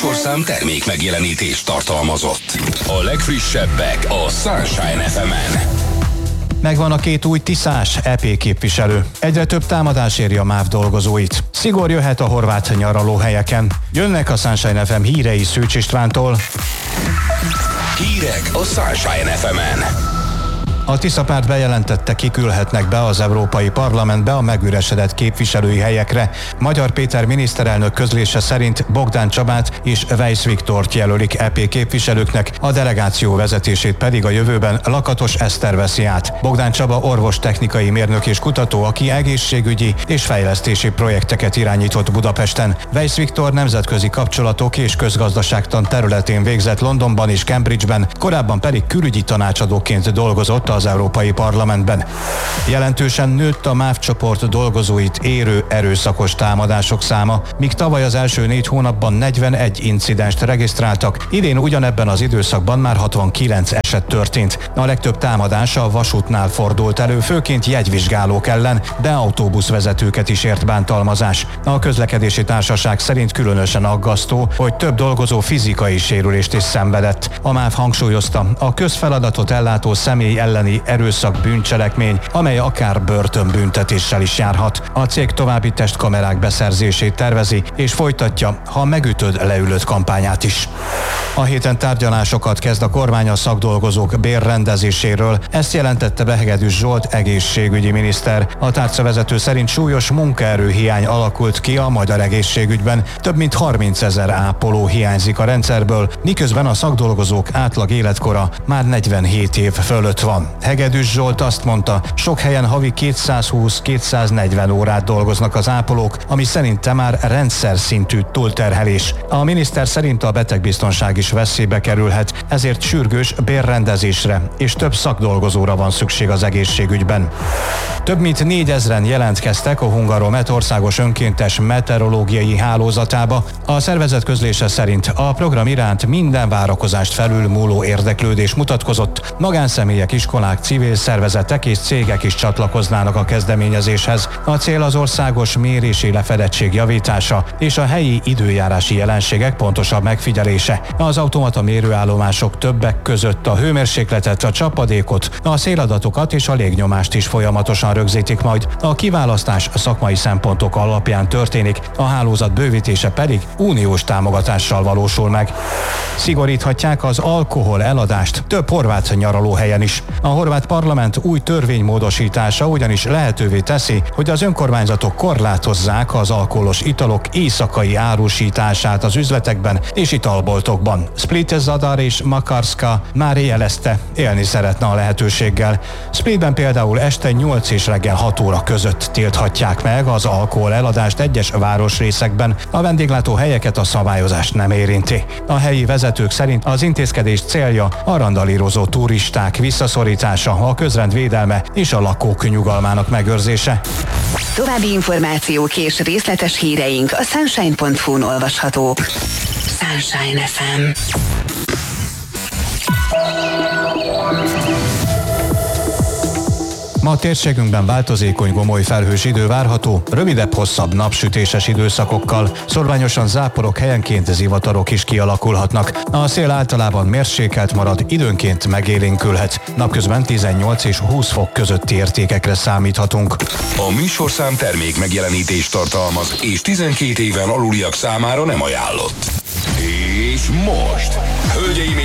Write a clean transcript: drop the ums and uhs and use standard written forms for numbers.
műsorszám termék megjelenítést tartalmazott. A legfrissebbek a Sunshine FM-en. Megvan a két új tiszás EP képviselő. Egyre több támadás éri a MÁV dolgozóit. Szigor jöhet a horvát nyaralóhelyeken. Jönnek a Sunshine FM hírei Szűcs Istvántól. Hírek a Sunshine FM-en. A Tisza párt bejelentette, kiküldhetnek be az Európai Parlamentbe a megüresedett képviselői helyekre. Magyar Péter miniszterelnök közlése szerint Bogdán Csabát és Weisz Viktort jelölik EP képviselőknek, a delegáció vezetését pedig a jövőben Lakatos Eszter veszi át. Bogdán Csaba orvostechnikai mérnök és kutató, aki egészségügyi és fejlesztési projekteket irányított Budapesten. Weisz Viktor nemzetközi kapcsolatok és közgazdaságtan területén végzett Londonban és Cambridgeben, korábban pedig külügyi tanácsadóként dolgozott az Európai Parlamentben. Jelentősen nőtt a MÁV csoport dolgozóit érő erőszakos támadások száma, míg tavaly az első 4 hónapban 41 incidenst regisztráltak, idén ugyanebben az időszakban már 69 eset történt. A legtöbb támadás a vasútnál fordult elő, főként jegyvizsgálók ellen, de autóbuszvezetőket is ért bántalmazás. A közlekedési társaság szerint különösen aggasztó, hogy több dolgozó fizikai sérülést is szenvedett. A MÁV hangsúlyozta, a közfeladatot ellátó személy elleni erőszak bűncselekmény, amely akár börtönbüntetéssel is járhat. A cég további testkamerák beszerzését tervezi, és folytatja, ha megütöd, leülött kampányát is. A héten tárgyalásokat kezd a kormány a szakdolgozók bérrendezéséről, ezt jelentette be Hegedűs Zsolt egészségügyi miniszter. A tárcavezető szerint súlyos munkaerőhiány alakult ki a magyar egészségügyben, több mint 30 000 ápoló hiányzik a rendszerből, miközben a szakdolgozók átlag életkora már 47 év fölött van. Hegedűs Zsolt azt mondta, sok helyen havi 220-240 órát dolgoznak az ápolók, ami szerinte már rendszer szintű túlterhelés. A miniszter szerint a betegbiztonság is veszélybe kerülhet, ezért sürgős bérrendezésre és több szakdolgozóra van szükség az egészségügyben. Több mint 4000-en jelentkeztek a Hungaromet országos önkéntes meteorológiai hálózatába. A szervezet közlése szerint a program iránt minden várakozást felülmúló érdeklődés mutatkozott, magánszemélyek, iskolák, civil szervezetek és cégek is csatlakoznának a kezdeményezéshez. A cél az országos mérési lefedettség javítása és a helyi időjárási jelenségek pontosabb megfigyelése. Az automata mérőállomások többek között a hőmérsékletet, a csapadékot, a széladatokat és a légnyomást is folyamatosan rögzítik majd. A kiválasztás szakmai szempontok alapján történik, a hálózat bővítése pedig uniós támogatással valósul meg. Szigoríthatják az alkohol eladást több horvát nyaralóhelyen is. A horvát parlament új törvénymódosítása ugyanis lehetővé teszi, hogy az önkormányzatok korlátozzák az alkoholos italok éjszakai árusítását az üzletekben és italboltokban. Split, Zadar és Makarska már jelezte, élni szeretne a lehetőséggel. Splitben például este 8 és reggel 6 óra között tilthatják meg az alkohol eladást egyes városrészekben, a vendéglátó helyeket a szabályozás nem érinti. A helyi vezetők szerint az intézkedés célja a randalírozó turisták visszaszorítása, a közrend védelme és a lakók nyugalmának megőrzése. További információk és részletes híreink a sunshine.hu-n olvashatók. Sunshine FM. Ma a térségünkben változékony, gomoly felhős idő várható, rövidebb-hosszabb napsütéses időszakokkal, szorványosan záporok, helyenként zivatarok is kialakulhatnak. A szél általában mérsékelt marad, időnként megélénkülhet. Napközben 18 és 20 fok közötti értékekre számíthatunk. A műsorszám termék megjelenítést tartalmaz, és 12 éven aluliak számára nem ajánlott. És most, hölgyeim